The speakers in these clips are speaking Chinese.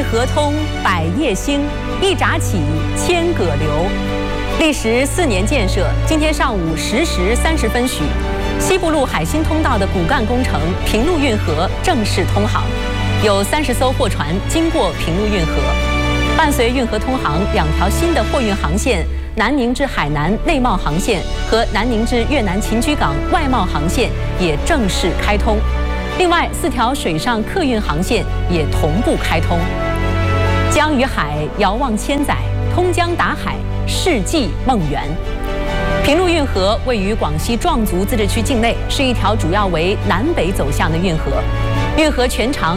河通，百业兴，一闸起，千舸流。历时4年建设，今天上午10时30分许，西部陆海新通道的骨干工程平陆运河正式通航，有30艘货船经过平陆运河。伴随运河通航，2条新的货运航线。 南宁至海南内贸航线和南宁至越南秦居港外贸航线也正式开通，另外4条水上客运航线也同步开通。江与海遥望千载，通江达海，世纪梦圆。平陆运河位于广西壮族自治区境内，是一条主要为南北走向的运河，运河全长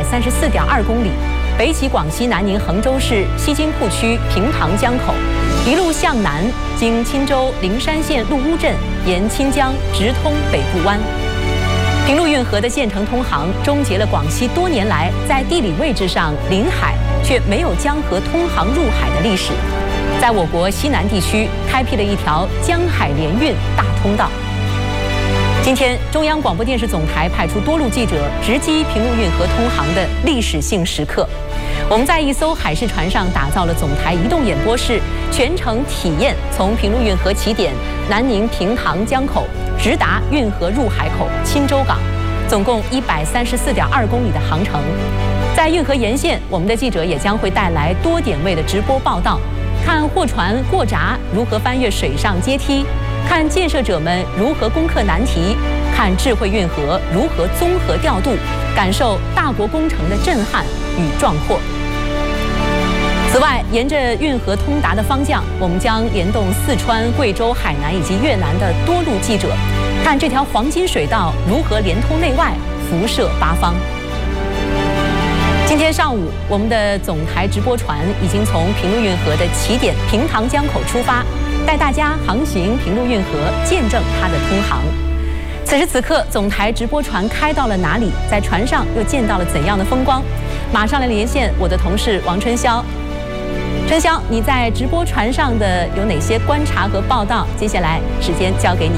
134.2公里。 北起广西南宁衡州市西津库区平塘江口，一路向南，经钦州灵山县陆乌镇，沿钦江直通北部湾。平陆运河的建成通航，终结了广西多年来在地理位置上临海却没有江河通航入海的历史，在我国西南地区开辟了一条江海联运大通道。 今天，中央广播电视总台派出多路记者直击平陆运河通航的历史性时刻。我们在一艘海事船上打造了总台移动演播室，全程体验从平陆运河起点南宁平塘江口，直达运河入海口钦州港，总共134.2公里的航程。在运河沿线，我们的记者也将会带来多点位的直播报道，看货船过闸如何翻越水上阶梯。 看建设者们如何攻克难题，看智慧运河如何综合调度，感受大国工程的震撼与壮阔。此外，沿着运河通达的方向，我们将联动四川、贵州、海南以及越南的多路记者，看这条黄金水道如何连通内外，辐射八方。 今天上午，我们的总台直播船已经从平陆运河的起点平塘江口出发，带大家航行平陆运河，见证它的通航。此时此刻，总台直播船开到了哪里？在船上又见到了怎样的风光？马上来连线我的同事王春潇。春潇，你在直播船上的有哪些观察和报道？接下来时间交给你。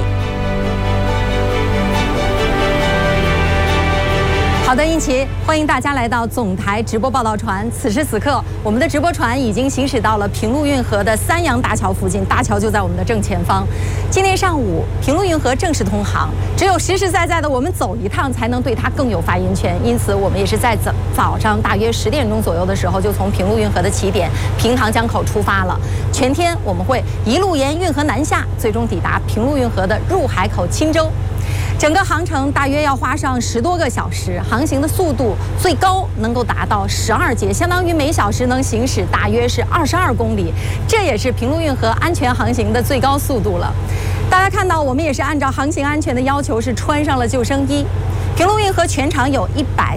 好的，殷琦，欢迎大家来到总台直播报道船。此时此刻，我们的直播船已经行驶到了平陆运河的三阳大桥附近，大桥就在我们的正前方。今天上午，平陆运河正式通航，只有实实在在的我们走一趟，才能对它更有发言权。因此，我们也是在早上大约10点钟左右的时候，就从平陆运河的起点平塘江口出发了。全天我们会一路沿运河南下，最终抵达平陆运河的入海口钦州。 整个航程大约要花上10多个小时，航行的速度最高能够达到12节，相当于每小时能行驶大约是22公里，这也是平陆运河安全航行的最高速度了。大家看到，我们也是按照航行安全的要求，是穿上了救生衣。 平陆运河全长有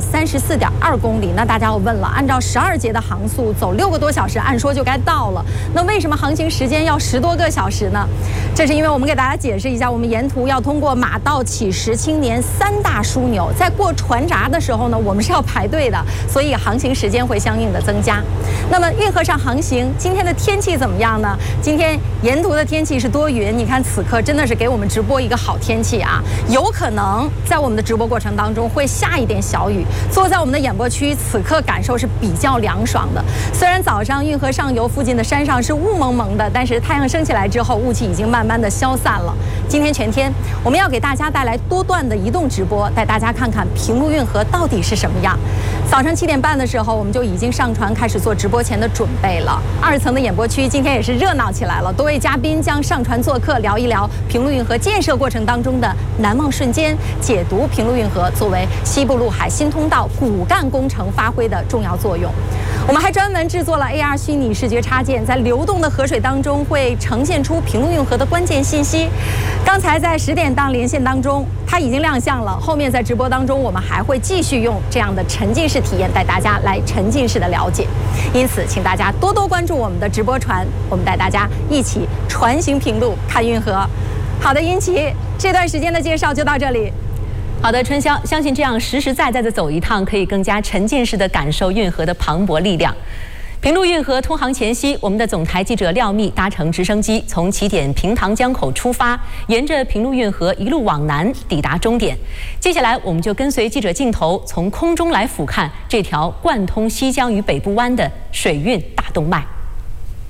134.2公里，那大家要问了，按照12节的航速走6个多小时，按说就该到了。那为什么航行时间要10多个小时呢？这是因为我们给大家解释一下，我们沿途要通过马道、乞石、青年3大枢纽，在过船闸的时候呢，我们是要排队的，所以航行时间会相应的增加。那么运河上航行，今天的天气怎么样呢？今天沿途的天气是多云，你看此刻真的是给我们直播一个好天气啊，有可能在我们的直播过程当中会下一点小雨，坐在我们的演播区，此刻感受是比较凉爽的。虽然早上运河上游附近的山上是雾蒙蒙的，但是太阳升起来之后，雾气已经慢慢的消散了。今天全天，我们要给大家带来多段的移动直播，带大家看看平陆运河到底是什么样。早上7点半的时候，我们就已经上船开始做直播前的准备了。2层的演播区今天也是热闹起来了，多位嘉宾将上船做客，聊一聊平陆运河建设过程当中的难忘瞬间，解读平陆运河作为西部陆海新通道骨干工程发挥的重要作用。我们还专门制作了 AR 虚拟视觉插件，在流动的河水当中会呈现出平陆运河的关键信息。刚才在10点档连线当中，它已经亮相了。后面在直播当中，我们还会继续用这样的沉浸式体验带大家来沉浸式的了解。因此，请大家多多关注我们的直播船，我们带大家一起船行平陆看运河。好的，殷琦，这段时间的介绍就到这里。 好的，春潇，相信这样实实在在的走一趟，可以更加沉浸式的感受运河的磅礴力量。 平陆运河通航前夕，我们的总台记者廖密搭乘直升机从起点平塘江口出发，沿着平陆运河一路往南抵达终点。接下来，我们就跟随记者镜头从空中来俯瞰这条贯通西江与北部湾的水运大动脉。